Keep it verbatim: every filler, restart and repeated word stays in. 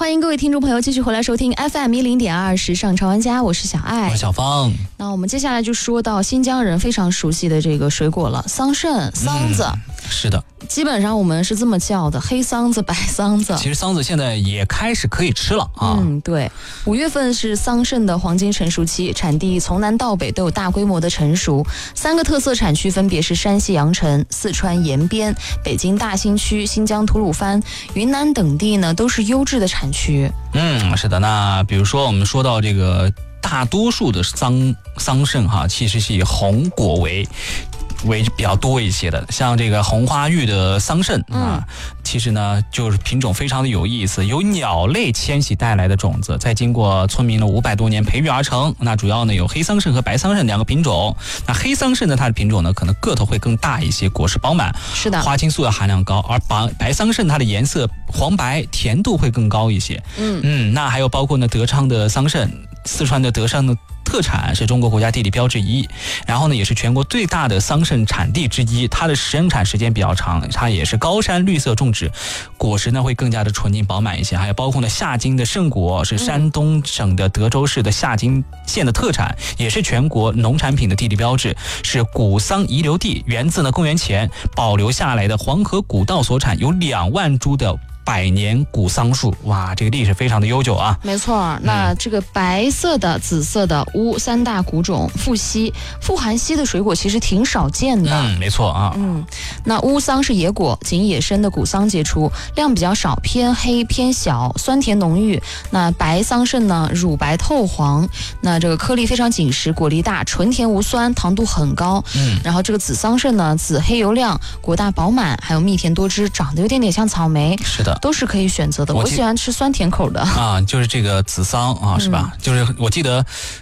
欢迎各位听众朋友继续回来收听 F M 一零点二时尚潮玩家，我是小爱， 我是小芳。 那我们接下来就说到新疆人非常熟悉的这个水果了，桑葚、桑子、 嗯。是的， 基本上我们是这么叫的，黑桑子、白桑子。 其实桑子现在也开始可以吃了啊。 嗯，对，五月份是桑葚的黄金成熟期，产地从南到北都有大规模的成熟。三个特色产区分别是山西阳城、四川延边、北京大兴区、新疆吐鲁番、云南等地呢，都是优质的产区。 嗯，是的。那比如说我们说到这个大多数的桑桑葚哈，其实是以红果为为比较多一些的，像这个红花玉的桑葚啊、嗯，其实呢就是品种非常的有意思，由鸟类迁徙带来的种子，再经过村民的五百多年培育而成。那主要呢有黑桑葚和白桑葚两个品种。那黑桑葚呢，它的品种呢可能个头会更大一些，果实饱满， 是的， 花青素的含量高，而白白桑葚它的颜色黄白，甜度会更高一些。 嗯嗯，那还有包括呢德昌的桑葚，四川的德昌的特产，是中国国家地理标志一，然后呢也是全国最大的桑葚产地之一，它的生产时间比较长，它也是高山绿色种植，果实呢会更加的纯净饱满一些。还有包括呢夏金的圣果，是山东省的德州市的夏金县的特产，也是全国农产品的地理标志，是古桑遗留地，源自呢公元前保留下来的黄河古道所产，有两万株的百年古桑树。哇，这个历史非常的悠久啊。 没错，那这个白色的、紫色的乌三大古种，富硒、富含硒的水果其实挺少见的。 嗯，没错啊。 嗯，那乌桑是野果，仅野生的古桑结出，量比较少，偏黑偏小，酸甜浓郁。那白桑葚呢，乳白透黄，那这个颗粒非常紧实，果粒大，纯甜无酸，糖度很高。 嗯， 然后这个紫桑葚呢，紫黑油亮，果大饱满，还有蜜甜多汁，长得有点点像草莓。 是的。 都是可以选择的，我喜欢吃酸甜口的啊，就是这个紫桑啊，是吧？嗯、就是我记得，